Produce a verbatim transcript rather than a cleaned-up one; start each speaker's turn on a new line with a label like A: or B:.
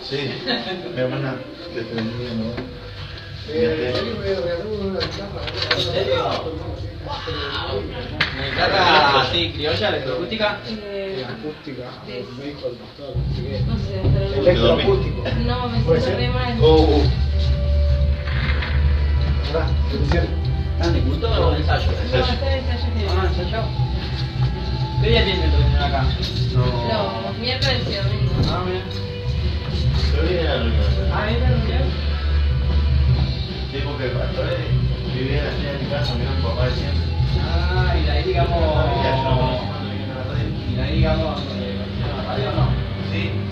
A: Sí, mi hermana le prendía, ¿no?
B: Eh,
A: Fíjate.
B: sí, me regaló una guitarra.
C: ¿En serio? ¿Una guitarra así, criolla, electroacústica?
D: Eh,
B: Acústica,
D: Sí.
B: me dijo el doctor, no sé qué.
D: no sé, pero no.
B: Electroacústico.
D: No, me
B: ¿Puede
D: siento
B: ser?
D: re mal.
A: Oh,
B: ¿Verdad? Bendiciones.
C: ¿Están de culto o ensayo?
D: No, está en ensayo
C: Ah,
D: general.
C: ensayo. ¿Qué día tienen reunión acá?
A: no.
D: Los miércoles y domingos.
C: Ah, mira.
A: Yo vine a la reunión.
C: Ah, ¿es la reunión?
A: Sí, porque cuando él vivía allá en mi casa, miró a mi papá de siempre.
C: Ah, y de ahí digamos...
A: Ya yo no conocí cuando vine a la radio.
C: Y de ahí digamos... eh, ¿la radio o no?
A: Sí,